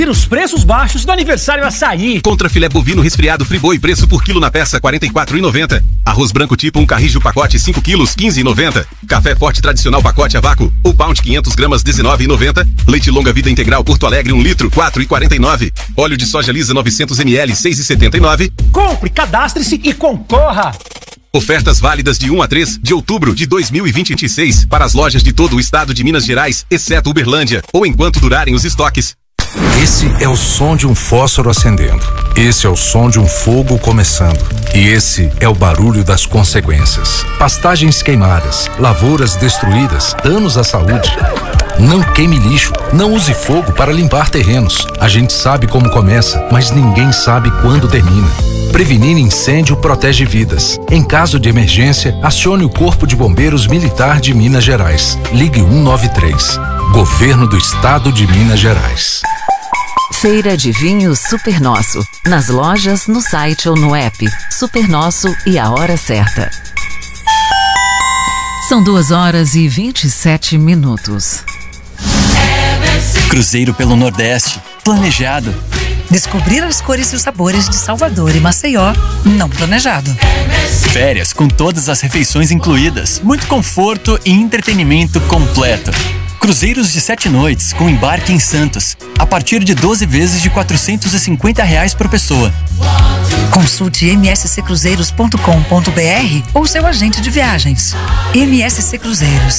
confira os preços baixos do aniversário Açaí. Contra filé bovino resfriado Friboi, preço por quilo na peça R$ 44,90. Arroz branco tipo 1 carrijo pacote 5 quilos, R$ 15,90. Café forte tradicional pacote a vácuo ou pound 500 gramas, R$ 19,90. Leite longa vida integral Porto Alegre 1 litro, R$ 4,49. Óleo de soja lisa 900 ml, R$ 6,79. Compre, cadastre-se e concorra! Ofertas válidas de 1 a 3 de outubro de 2026 para as lojas de todo o estado de Minas Gerais, exceto Uberlândia, ou enquanto durarem os estoques. Esse é o som de um fósforo acendendo. Esse é o som de um fogo começando. E esse é o barulho das consequências. Pastagens queimadas, lavouras destruídas, danos à saúde. Não queime lixo, não use fogo para limpar terrenos. A gente sabe como começa, mas ninguém sabe quando termina. Prevenir incêndio protege vidas. Em caso de emergência, acione o Corpo de Bombeiros Militar de Minas Gerais. Ligue 193. Governo do Estado de Minas Gerais. Feira de Vinho Super Nosso. Nas lojas, no site ou no app. Super Nosso e a hora certa. São 2h27. Cruzeiro pelo Nordeste. Planejado. Descobrir as cores e os sabores de Salvador e Maceió, não planejado. Férias com todas as refeições incluídas, muito conforto e entretenimento completo. Cruzeiros de 7 noites com embarque em Santos, a partir de 12 vezes de R$ 450 por pessoa. Consulte msccruzeiros.com.br ou seu agente de viagens. MSC Cruzeiros,